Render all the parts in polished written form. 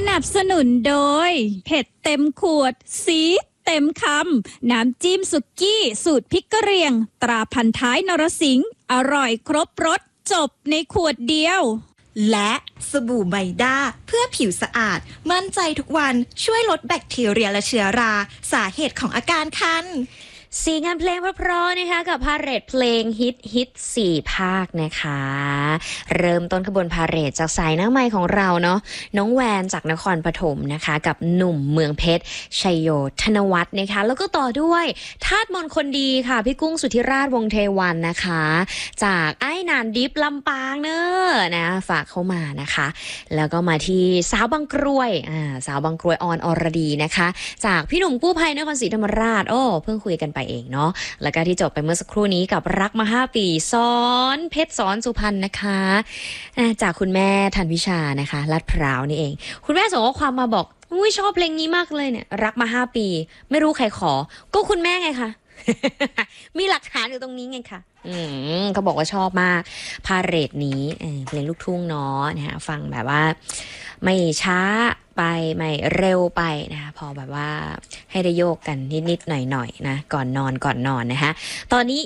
นับสนุนโดยเผ็ดเต็มขวดซีดเต็มคำน้ำจิ้มสุกี้สูตรพริกกะเหรี่ยงตราพันท้ายนรสิงห์อร่อยครบรสจบในขวดเดียวและสบู่ไมด้าเพื่อผิวสะอาดมั่นใจทุกวันช่วยลดแบคทีเรียและเชื้อราสาเหตุของอาการคันสีงานเพลงเพราะๆนะคะกับพาเหรดเพลงฮิต4 ภาคนะคะเริ่มต้นขบวนพาเหรดจากสายหน้าไมค์ของเราเนาะน้องแวนจากนครปฐมนะคะกับหนุ่มเมืองเพชรชัยโยธนวัฒน์นะคะแล้วก็ต่อด้วยทาสมนคนดีค่ะพี่กุ้งสุธิราชวงศ์เทวันนะคะจากไอ้นานดิฟลำปางเนอะนะฝากเข้ามานะคะแล้วก็มาที่สาวบางกรวยสาวบางกรวยออนอรดีนะคะจากพี่หนุ่มกู้ภัยนครศรีธรรมราชเพิ่งคุยกันไปเองเนาะแล้วก็ที่จบไปเมื่อสักครู่นี้กับรักมา5 ปีซ้อนเพชรซ้อนสุพรรณนะคะจากคุณแม่ทันวิชานะคะลาดพร้าวนี่เองคุณแม่ส่งข้อความมาบอกอุ้ยชอบเพลงนี้มากเลยเนี่ยรักมา5 ปีไม่รู้ใครขอก็คุณแม่ไงคะ มีหลักฐานอยู่ตรงนี้ไงคะเขาบอกว่าชอบมากพาเหรดนี้เพลงลูกทุ่งเนาะนะฮะฟังแบบว่าไม่ช้าไปไม่เร็วไปนะคะพอแบบว่าให้ได้โยกกันนิดๆหน่อยๆนะก่อนนอนนะคะตอนนี้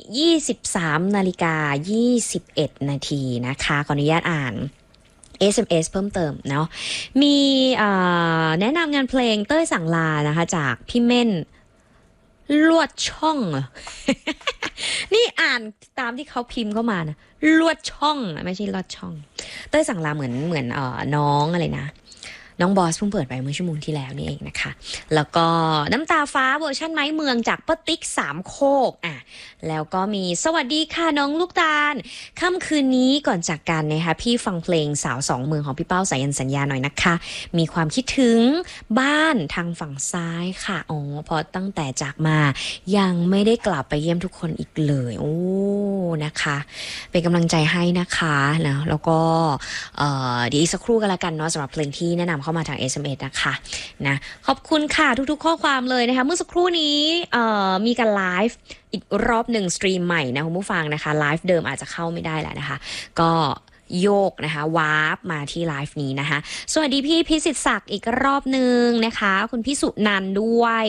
23:21 นาทีนะคะขออนุญาตอ่าน SMS เพิ่มเติมเนาะมีแนะนำงานเพลงเต้ยสั่งลานะคะจากพี่เม่นลวดช่อง นี่อ่านตามที่เขาพิมพ์เข้ามานะลวดช่องไม่ใช่ลอดช่องเต้ยสั่งลาเหมือนน้องอะไรนะน้องบอสเพิ่งเปิดไปเมื่อชั่วโมงที่แล้วนี่เองนะคะแล้วก็น้ำตาฟ้าเวอร์ชันไม้เมืองจากป้าติ๊ก3 โคกแล้วก็มีสวัสดีค่ะน้องลูกตาลค่ำคืนนี้ก่อนจากกันนะคะพี่ฟังเพลงสาว2 เมืองของพี่เป้าสายันสัญญาหน่อยนะคะมีความคิดถึงบ้านทางฝั่งซ้ายค่ะพอตั้งแต่จากมายังไม่ได้กลับไปเยี่ยมทุกคนอีกเลยนะคะเป็นกำลังใจให้นะคะนะแล้วก็เดี๋ยวอีกสักครู่กันละกันเนาะสำหรับเพลงที่แนะนำเข้ามาทาง SMS นะคะนะขอบคุณค่ะทุกๆข้อความเลยนะคะเมื่อสักครู่นี้มีการไลฟ์อีกรอบหนึ่งสตรีมใหม่นะคุณผู้ฟังนะคะไลฟ์เดิมอาจจะเข้าไม่ได้แล้วนะคะก็โยกนะคะวาร์ปมาที่ไลฟ์นี้นะคะสวัสดีพี่พิสิทธิ์ศักดิ์อีกรอบหนึ่งนะคะคุณพี่สุนันท์ด้วย